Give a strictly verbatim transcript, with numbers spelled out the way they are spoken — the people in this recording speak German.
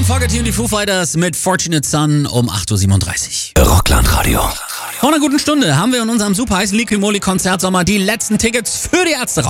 Tom Fogerty und die Foo Fighters mit Fortunate Son um acht Uhr siebenunddreißig. Rockland-Radio. Vor einer guten Stunde haben wir in unserem super heißen Liqui-Moly-Konzertsommer die letzten Tickets für die Ärzte raus.